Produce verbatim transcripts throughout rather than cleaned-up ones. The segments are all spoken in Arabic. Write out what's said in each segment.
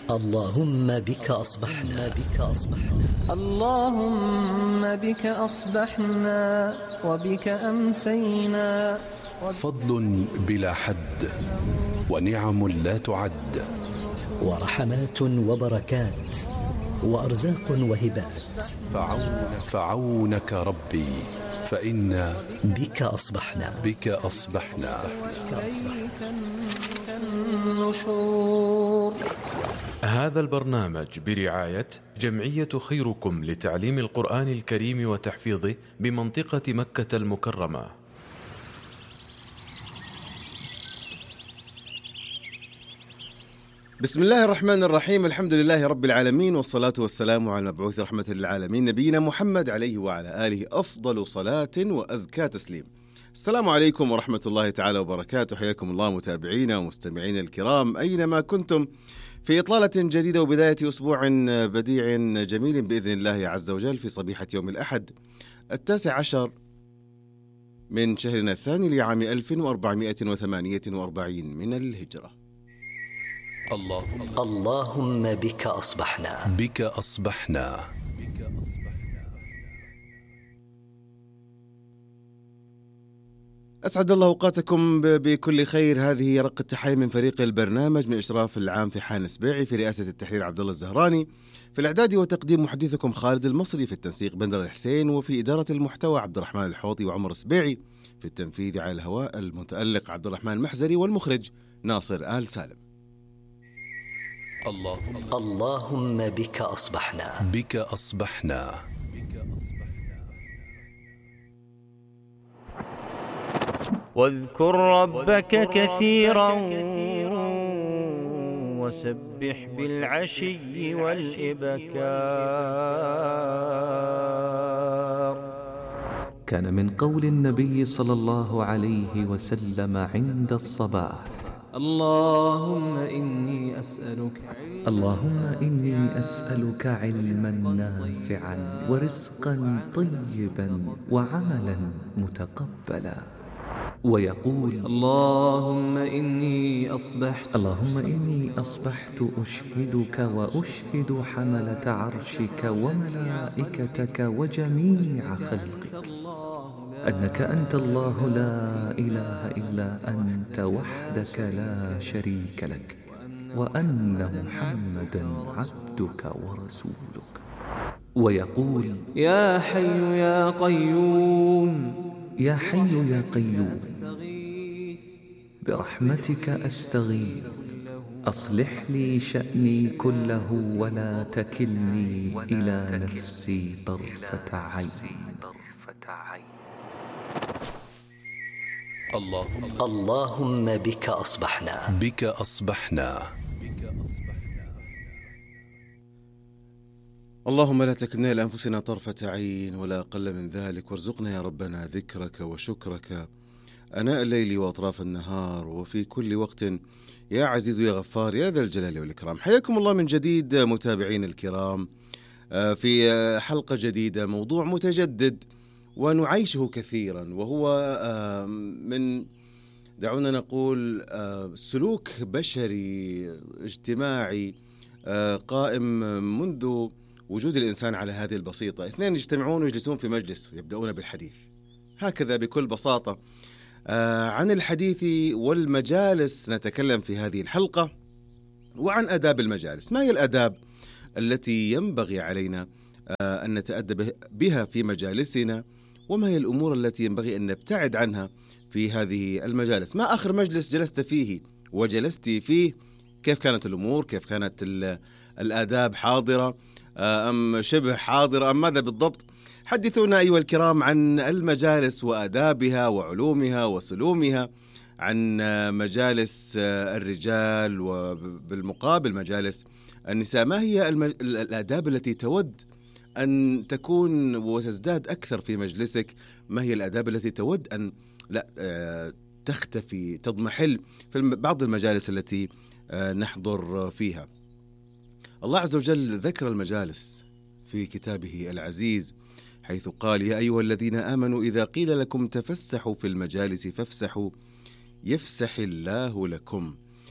اللهم بك أصبحنا بك أصبحنا اللهم بك أصبحنا وبك أمسينا. فضل بلا حد ونعم لا تعد، ورحمات وبركات وأرزاق وهبات. فعونك, فعونك ربي فإنا بك أصبحنا بك أصبحنا, بك أصبحنا. النشور. هذا البرنامج برعاية جمعية خيركم لتعليم القرآن الكريم وتحفيظه بمنطقة مكة المكرمة. بسم الله الرحمن الرحيم، الحمد لله رب العالمين، والصلاة والسلام على المبعوث رحمة للعالمين نبينا محمد عليه وعلى آله أفضل صلاة وأزكى تسليم. السلام عليكم ورحمة الله تعالى وبركاته، حياكم الله متابعينا ومستمعينا الكرام أينما كنتم في إطلالة جديدة وبداية أسبوع بديع جميل بإذن الله عز وجل في صبيحة يوم الأحد التاسع عشر من شهرنا الثاني لعام ألف وأربعمائة وثمانية وأربعين من الهجرة. اللهم, اللهم بك أصبحنا بك أصبحنا. أسعد الله أوقاتكم بكل خير. هذه رق التحية من فريق البرنامج من إشراف العام في حان سبيعي، في رئاسة التحرير عبد الله الزهراني، في الإعداد وتقديم محدثكم خالد المصري، في التنسيق بندر الحسين، وفي إدارة المحتوى عبد الرحمن الحوطي وعمر سبيعي، في التنفيذ على الهواء المتألق عبد الرحمن المحزري، والمخرج ناصر آل سالم. اللهم, اللهم بك أصبحنا بك أصبحنا. واذكر ربك كثيرا وسبح بالعشي والإبكار. كان من قول النبي صلى الله عليه وسلم عند الصباح: اللهم إني أسألك اللهم إني أسألك علما نافعا ورزقا طيبا وعملا متقبلا. ويقول: اللهم إني أصبحت اللهم إني أصبحت أشهدك وأشهد حملة عرشك وملائكتك وجميع خلقك أنك أنت الله لا إله إلا أنت وحدك لا شريك لك، وأن محمدا عبدك ورسولك. ويقول: يا حي يا قيوم يا حي يا قيوم برحمتك أستغيث، أصلح لي شأني كله ولا تكلني إلى نفسي طرفة عين. اللهم, اللهم بك أصبحنا بك أصبحنا. اللهم لا تكلنا إلى أنفسنا طرفة عين ولا أقل من ذلك، وارزقنا يا ربنا ذكرك وشكرك أناء الليل وأطراف النهار وفي كل وقت يا عزيز يا غفار يا ذا الجلال والإكرام. حياكم الله من جديد متابعين الكرام في حلقة جديدة، موضوع متجدد ونعيشه كثيرا، وهو من دعونا نقول سلوك بشري اجتماعي قائم منذ وجود الإنسان على هذه البسيطة. اثنين يجتمعون ويجلسون في مجلس ويبدأون بالحديث هكذا بكل بساطة. عن الحديث والمجالس نتكلم في هذه الحلقة، وعن آداب المجالس. ما هي الآداب التي ينبغي علينا أن نتأدب بها في مجالسنا، وما هي الأمور التي ينبغي أن نبتعد عنها في هذه المجالس؟ ما آخر مجلس جلست فيه وجلستي فيه؟ كيف كانت الأمور؟ كيف كانت الآداب حاضرة أم شبه حاضرة أم ماذا بالضبط؟ حدثونا أيها الكرام عن المجالس وآدابها وعلومها وسلومها، عن مجالس الرجال وبالمقابل مجالس النساء. ما هي الآداب التي تود أن تكون وتزداد أكثر في مجلسك؟ ما هي الآداب التي تود أن لا تختفي تضمحل في بعض المجالس التي نحضر فيها؟ الله عز وجل ذكر المجالس في كتابه العزيز، حيث قال: يا أيها الذين آمنوا إذا قيل لكم تفسحوا في المجالس فافسحوا يفسح الله لكم.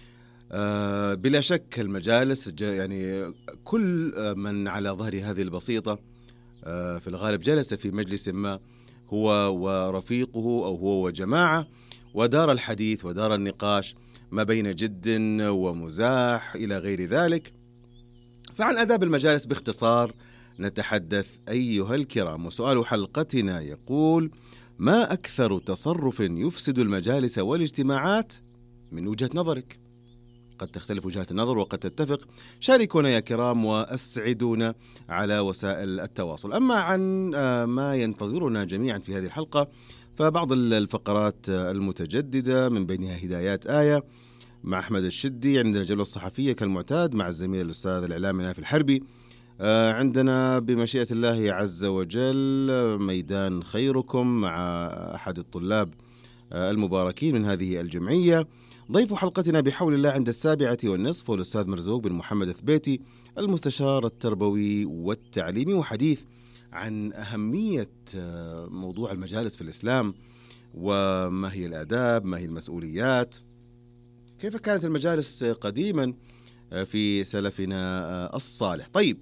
بلا شك المجالس يعني كل من على ظهر هذه البسيطة في الغالب جلس في مجلس ما هو ورفيقه أو هو وجماعة، ودار الحديث ودار النقاش ما بين جد ومزاح إلى غير ذلك. فعن آداب المجالس باختصار نتحدث أيها الكرام، وسؤال حلقتنا يقول: ما أكثر تصرف يفسد المجالس والاجتماعات من وجهة نظرك؟ قد تختلف وجهات النظر وقد تتفق. شاركونا يا كرام وأسعدونا على وسائل التواصل. أما عن ما ينتظرنا جميعا في هذه الحلقة فبعض الفقرات المتجددة من بينها هدايات آية مع أحمد الشدي، عندنا الجولة الصحفية كالمعتاد مع الزميل الأستاذ الإعلامي نايف الحربي، عندنا بمشيئة الله عز وجل ميدان خيركم مع أحد الطلاب المباركين من هذه الجمعية. ضيف حلقتنا بحول الله عند السابعة والنصف هو الأستاذ مرزوق بن محمد الثبيتي المستشار التربوي والتعليمي، وحديث عن أهمية موضوع المجالس في الإسلام، وما هي الآداب، ما هي المسؤوليات، كيف كانت المجالس قديما في سلفنا الصالح. طيب،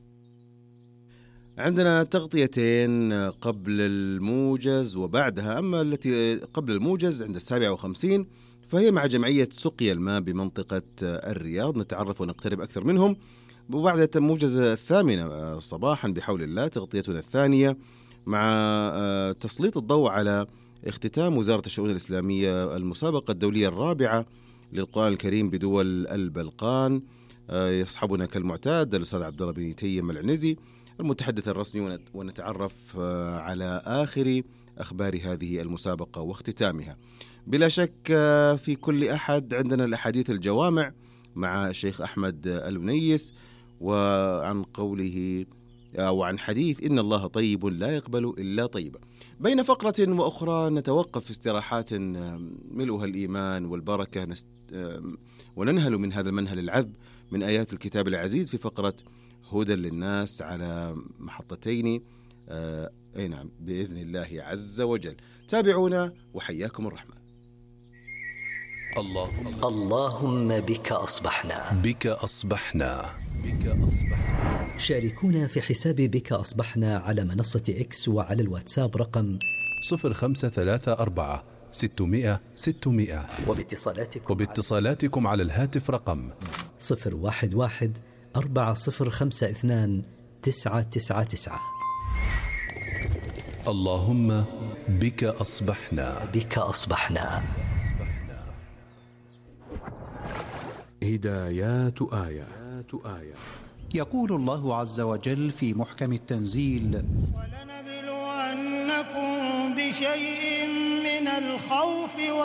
عندنا تغطيتين قبل الموجز وبعدها. أما التي قبل الموجز عند السابعة وخمسين فهي مع جمعية سقيا الماء بمنطقة الرياض، نتعرف ونقترب أكثر منهم. وبعد الموجز الثامنة صباحا بحول الله تغطيتنا الثانية مع تسليط الضوء على اختتام وزارة الشؤون الإسلامية المسابقة الدولية الرابعة للقرآن الكريم بدول البلقان. يصحبنا كالمعتاد الأستاذ عبد الله بن تيم العنزي المتحدث الرسمي، ونتعرف على آخر أخبار هذه المسابقة واختتامها. بلا شك في كل أحد عندنا الأحاديث الجوامع مع الشيخ أحمد البنيس، وعن قوله أو عن حديث إن الله طيب لا يقبل إلا طيبا. بين فقرة وأخرى نتوقف في استراحات ملؤها الإيمان والبركة نست... وننهل من هذا المنهل العذب من آيات الكتاب العزيز في فقرة هدى للناس على محطتين آه... أي نعم بإذن الله عز وجل. تابعونا وحياكم الرحمن. اللهم اللهم بك أصبحنا بك أصبحنا بك أصبحنا. شاركونا في حساب بك أصبحنا على منصة إكس وعلى الواتساب رقم صفر خمسة ثلاثة أربعة ستمائة ستمائة، وباتصالاتكم وباتصالاتكم على الهاتف رقم صفر واحد واحد أربعة صفر خمسة اثنان تسعة تسعة تسعة. اللهم بك أصبحنا بك أصبحنا. هدايات آية. آية يقول الله عز وجل في محكم التنزيل: ولنبلونكم بشيء من الخوف